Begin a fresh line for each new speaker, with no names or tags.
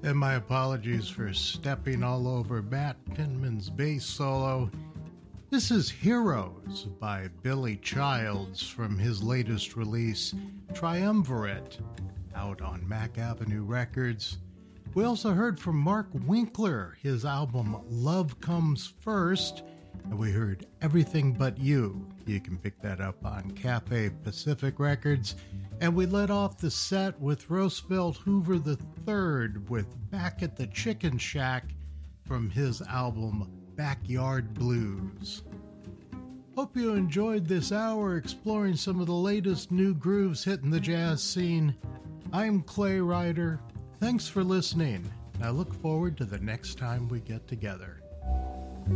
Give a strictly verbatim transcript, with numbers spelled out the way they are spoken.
And my apologies for stepping all over Matt Pinman's bass solo. This is Heroes by Billy Childs from his latest release, Triumvirate, out on Mac Avenue Records. We also heard from Mark Winkler, his album Love Comes First, and we heard Everything But You. You can pick that up on Cafe Pacific Records. And we led off the set with Roosevelt Hoover the third with Back at the Chicken Shack from his album Backyard Blues. Hope you enjoyed this hour exploring some of the latest new grooves hitting the jazz scene. I'm Clay Ryder. Thanks for listening. I look forward to the next time we get together.